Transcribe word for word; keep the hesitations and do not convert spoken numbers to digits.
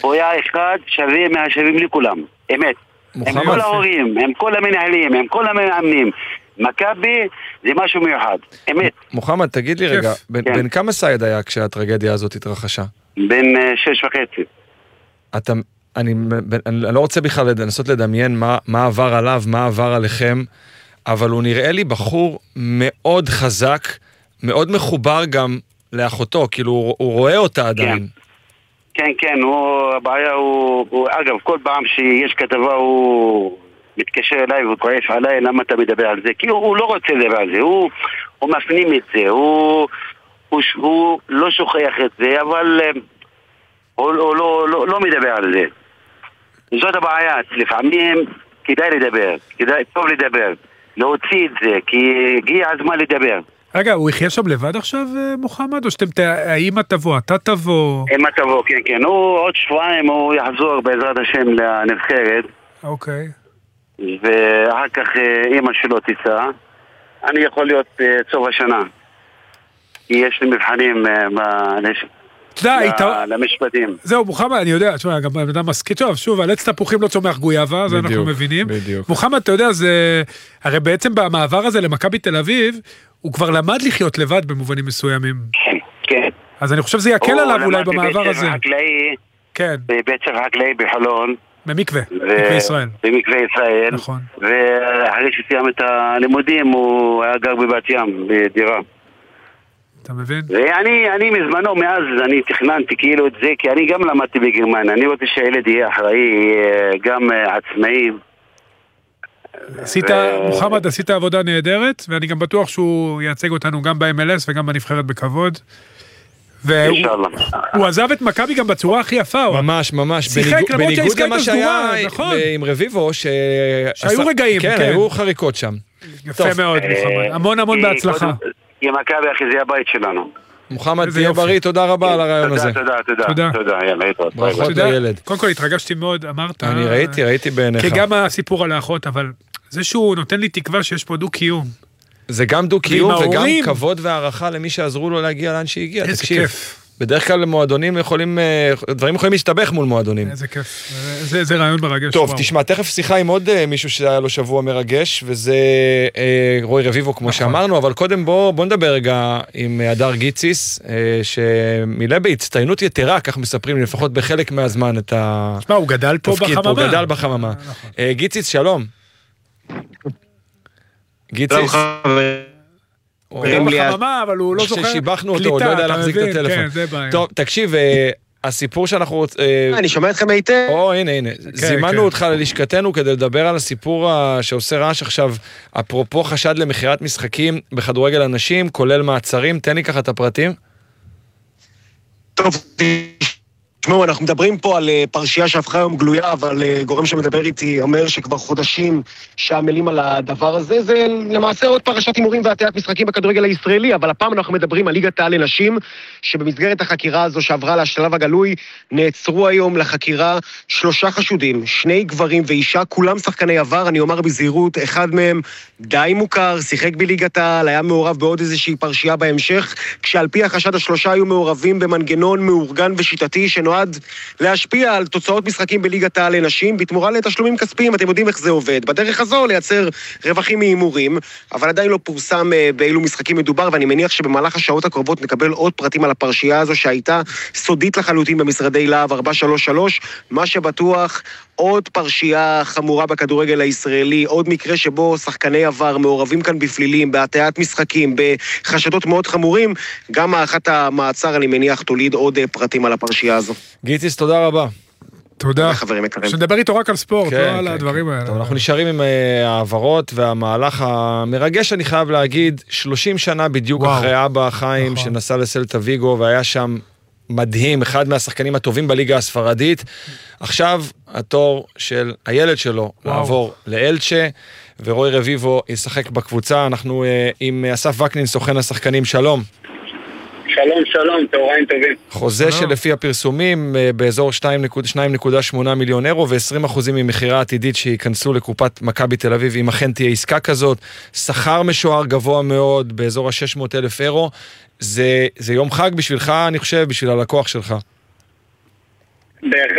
הוא היה אחד שווה מהשווים לכולם, אמת. עם כל ההורים, עם כל המנהלים, עם כל המאמנים. מכבי זה משהו מיוחד, אמת. מוחמד, תגיד לי רגע, בין כמה סייד היה כשהטרגדיה הזאת התרחשה? בין שש וחצי. אתה, אני, אני לא רוצה בכלל לנסות לדמיין מה, מה עבר עליו, מה עבר עליכם, אבל הוא נראה לי בחור מאוד חזק, מאוד מחובר גם לאחותו, כאילו הוא, הוא רואה אותה עדיין. כן, כן, הוא, הבעיה הוא, הוא, אגב, כל פעם שיש כתבה הוא מתקשר אליי וכועס עליי, למה אתה מדבר על זה? כי הוא, הוא לא רוצה לדבר על זה, הוא, הוא מפנים את זה, הוא, הוא, הוא לא שוכח את זה, אבל הוא, הוא לא, לא, לא מדבר על זה. זאת הבעיה, לפעמים כדאי לדבר, כדאי, טוב לדבר, להוציא את זה, כי הגיע הזמן לדבר. רגע, הוא יחיה שם לבד עכשיו, מוחמד? או שאתם, האמא תבוא, אתה תבוא? אמא תבוא, כן, כן. הוא עוד שבועיים, הוא יחזור בעזרת השם לנבחרת. אוקיי. ואחר כך אמא שלו תיסע. אני יכול להיות סוף השנה. כי יש לי מבחנים למשפטים. זהו, מוחמד, אני יודע, תשמע, גם אדם מסכית, שוב, שוב, על עץ תפוחים לא צומח גויאבה, זה אנחנו מבינים. מוחמד, אתה יודע, זה, הרי בעצם במעבר הזה למכבי תל אביב, הוא כבר למד לחיות לבד במובנים מסוימים. כן, כן. אז אני חושב שזה יקל עליו אולי במעבר הזה. כן. בבית ספר חקלאי בחולון. במקווה, מקווה ישראל. במקווה ישראל. נכון. ואחרי שסיים את הלימודים, הוא היה גר בבת ים, בדירה. אתה מבין? ואני, אני מזמנו, מאז אני תכננתי כאילו את זה, כי אני גם למדתי בגרמניה. אני רוצה שהילד יהיה אחראי, גם עצמאי. עשית, מוחמד, עשית עבודה נהדרת, ואני גם בטוח שהוא ייצג אותנו גם ב-אם אל אס וגם בנבחרת בכבוד. והוא עזב את מכבי גם בצורה הכי יפה. ממש, ממש. בניגוד למה שהיה עם רביבו, שהיו רגעים. כן, היו חריקות שם. יפה מאוד, מוחמד. המון המון בהצלחה. עם מכבי, אחי, זה הבית שלנו. מוחמד, תהיה בריא, תודה רבה על הרעיון הזה. תודה, תודה, תודה. יאללה, להתראות. ברכות לילד. קודם כל התרגשתי מאוד, אמרת. אני ראיתי, ראיתי בעיניך. כי גם הסיפור על האחות, אבל זה שהוא נותן לי תקווה שיש פה דו-קיום. זה גם דו-קיום וגם כבוד והערכה למי שעזרו לו להגיע לאן שהגיע. איזה כיף. בדרך כלל מועדונים יכולים, דברים יכולים להשתבח מול מועדונים. איזה כיף. זה, זה רעיון מרגש. טוב, תשמע, תכף שיחה עם עוד מישהו שהיה לו שבוע מרגש, וזה רוי רביבו, כמו שאמרנו, אבל קודם בוא, בוא נדבר רגע עם הדר גיציס, שמילא בהצטיינות יתרה, כך מספרים לי, לפחות בחלק מהזמן את ה... תשמע, הוא גדל פה בחממה. הוא גדל בחממה. גיציס, שלום. גיציס. הוא גדל בחממה, אבל הוא לא זוכר קליטה. ששיבחנו אותו, הוא לא יודע להחזיק את הטלפון. טוב, תקשיב, הסיפור שאנחנו רוצים... אני שומע אתכם היטב. או, הנה, הנה. זימנו אותך ללשכתנו כדי לדבר על הסיפור שעושה רעש עכשיו, אפרופו חשד למכירת משחקים בכדורגל אנשים, כולל מעצרים. תן לי ככה את הפרטים. טוב, תשמעו, אנחנו מדברים פה על פרשייה שהפכה היום גלויה, אבל גורם שמדבר איתי אומר שכבר חודשים שעמלים על הדבר הזה. זה למעשה עוד פרשת הימורים והטיית משחקים בכדורגל הישראלי, אבל הפעם אנחנו מדברים על ליגת העל לנשים, שבמסגרת החקירה הזו שעברה לשלב הגלוי, נעצרו היום לחקירה שלושה חשודים, שני גברים ואישה, כולם שחקני עבר, אני אומר בזהירות, אחד מהם די מוכר, שיחק בליגת העל, היה מעורב בעוד איזושהי פרשייה בהמשך, כשעל פי החשד השלושה היו מעורבים במנגנון מאורגן ושיטתי שנועד להשפיע על תוצאות משחקים בליגת העל לנשים, בתמורה לתשלומים כספיים, אתם יודעים איך זה עובד. בדרך הזו לייצר רווחים מהימורים, אבל עדיין לא פורסם באילו משחקים מדובר, ואני מניח שבמהלך השעות הקרובות נקבל עוד פרטים על הפרשייה הזו שהייתה סודית לחלוטין במשרדי להב ארבע שלוש שלוש, מה שבטוח עוד פרשייה חמורה בכדורגל הישראלי, עוד מקרה שבו שחקני עבר מעורבים כאן בפלילים, בהטיית משחקים, בחשדות מאוד חמורים, גם האחת המעצר אני מניח תוליד עוד פרטים על הפרשייה הזו. גיציס, תודה רבה. תודה. שנדבר איתו רק על ספורט, לא על הדברים האלה. טוב, אנחנו נשארים עם העברות והמהלך המרגש, אני חייב להגיד, שלושים שנה בדיוק אחרי אבא חיים שנסע לסלטה ויגו והיה שם מדהים, אחד מהשחקנים הטובים בליגה הספרדית. עכשיו התור של הילד שלו לעבור לאלצ'ה, ורוי רביבו ישחק בקבוצה. אנחנו עם אסף וקנין, סוכן השחקנים, שלום. שלום, שלום, תאוריים טובים. חוזה שלפי הפרסומים באזור שתיים נקודה שמונה מיליון אירו ו-עשרים אחוזים ממחירה עתידית שיכנסו לקופת מכבי תל אביב, אם אכן תהיה עסקה כזאת. שכר משוער גבוה מאוד באזור ה-שש מאות אלף אירו. זה, זה יום חג בשבילך, אני חושב, בשביל הלקוח שלך. בהחלט,